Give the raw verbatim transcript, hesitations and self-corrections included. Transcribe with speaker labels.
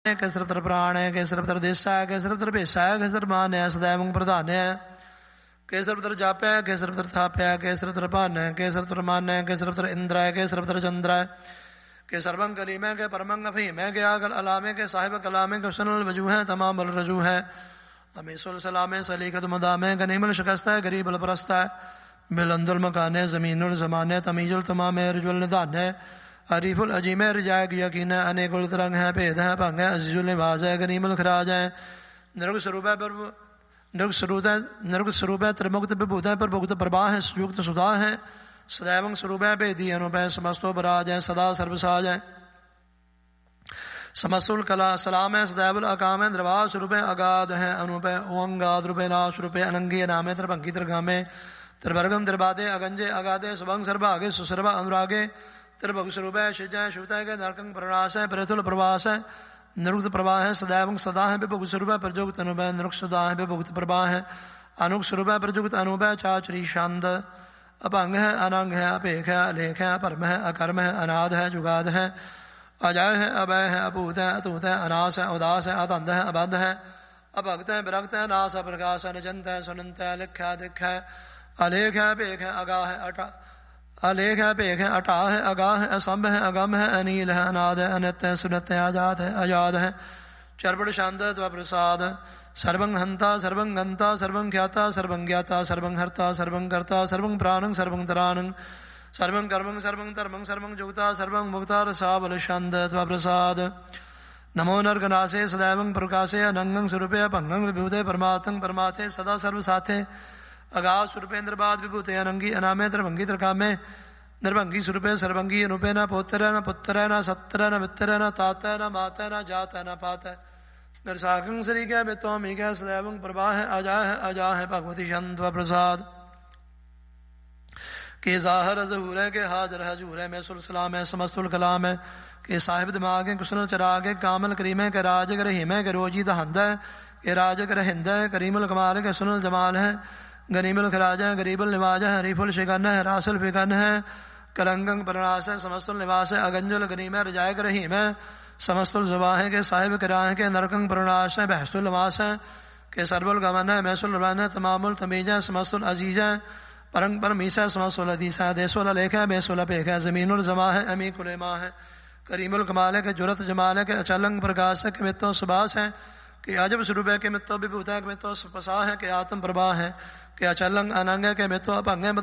Speaker 1: केसरतर प्राण है, केसरतर देसा है, केसरतर भेसा है, केसर मान है, सदैव प्रधान है, केसरतर जाप है, केसरतर थाप है, केसरतर पान है, केसरतर मान है, केसरतर इंद्र है, केसरतर चंद्र है, के सर्वंग कलीम है, के परमंग अफीम है, के आगल अलामे, के साहिब कलामे, के सुनल वजू है, तमाम बल रजू है, अमीसुल सलामे सलीकत मदामे, गनीमल शिकस्त है, गरीब परस्त है, बिलंदुल मकान है, जमीनुल जमान है, तमीजुल तमाम है, रजुल निदान है, अरीफुल अजीम है, रिजायक यकीन है, अनेकुल तरंग है, भेद है, भंग है, अजीजुल निवाज है, गनीमुल खराज है, नरक स्वरूप है, पर नरक स्वरूप है, नरक स्वरूप है, त्रिमुक्त विभूत है, पर भुक्त प्रभा है, सुयुक्त सुधा है, सदैवं स्वरूप है, भेदी अनुप है, समस्तो पराज है, सदा सर्वसाज है, समस्तुल कला सलाम है, सदैवल अकाम है, द्रवा स्वरूप है, अगाध है, अनुप है, ओंगाद रूप है, नाश रूप है, अनंगी नाम है, त्रिभंगी त्रिगामे, त्रिवर्गम त्रिबादे, अगंजे अगाधे, सुभंग सर्वागे, सुसर्वा अनुरागे, त्रिभुग स्वरूप है, शिजय शुतय के, नरकंग प्रणाश है, प्रथुल प्रवास है, निरुक्त प्रवाह है, सदैवं सदा है, विभुक्त स्वरूप है, प्रजुक्त अनुप है, निरुक्त सदा है, विभुक्त प्रवाह है, अनुक स्वरूप है, प्रजुक्त अनुप है, चाचरी शांत, अपंग है, अनंग है, अपेख है, अलेख है, परम है, अकर्म है, अनाद है, जुगाद है, अजय है, अभय है, अपूत है, अतूत है, अनास है, उदास है, अतंध है, अबद्ध है, अभक्त है, विरक्त है, नास है, प्रकाश है, निजंत है, सुनंत है, लिख है, दिख है, अलेख है, पेख है, अगाह है, अटा अलेख है, पेख है, अटा है, अगाह है, असंभ है, अगम है, अनील है, अनाद है, अनित्य है, सुनत है, आजाद है, आजाद है, चरबड़ शांत त्व प्रसाद, सर्वं हंता सर्वं गंता सर्वं ख्याता सर्वं ज्ञाता सर्वं हर्ता सर्वं कर्ता सर्वं प्राणं सर्वं तराणं सर्वं कर्मं सर्वं धर्मं सर्वं जुगता सर्वं मुक्ता रसाबल शांत त्व प्रसाद। नमो नरगनासे सदैवं प्रकाशे अनंगं स्वरूपे अपंगं विभूते परमार्थं परमार्थे सदा सर्वसाथे अगाध स्वरूपेन्द्रबाद विभूते अनंगी अनामे त्रिभंगी त्रिकामे निर्भंगी स्वरूपे सर्वंगी अनुपे न पोत्र न पुत्र न सत्र न मित्र न तात न मात न जात न पात नरसागं श्री के बेतोमी के सदैवं प्रभा है अजा है अजा है भगवती शंत्व प्रसाद के जाहर जहूर है के हाजर हजूर है मैं सुलसलाम है समस्तुल कलाम है के साहिब दिमाग है कुशल चराग है कामल करीम है के राज कर हिम है के रोजी दहंद है के राज कर हिंद है करीमुल कमाल है के सुनल जमाल है गनीमुल खराज है गरीबुल निवाज है हरीफुल शिकन है रासुल फिकन है कलंगंग प्रणास है समस्तुल निवास है अगंजुल गनीम है रजायक रहीम है समस्तुल जुबा है के साहिब किरा है के नरकंग प्रणाश है बहसुल नवास है के सरबुल गमन है महसुल रबान है तमामुल तमीज है समस्तुल अजीज है परंग परमीस है समस्तुल अदीस है देसुल लेख है बेसुल पेख है जमीनुल जमा है अमी कुलेमा है करीमुल कमाल है के जुरत जमाल है के अचलंग प्रकाश है के मित्तो सुबास है के अजब स्वरूप है के मित्तो विभूत है के मित्तो पसा है के आत्म प्रभा है के अचलंग अनंग है के मित्तो अपंग है